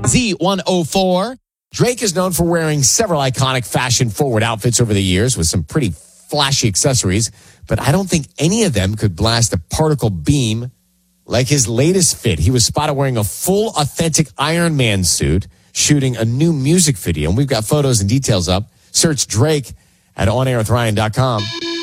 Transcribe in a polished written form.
Z104. Drake is known for wearing several iconic fashion-forward outfits over the years with some pretty flashy accessories, but I don't think any of them could blast a particle beam like his latest fit. He was spotted wearing a full, authentic Iron Man suit, shooting a new music video, and we've got photos and details up. Search Drake at OnAirWithRyan.com.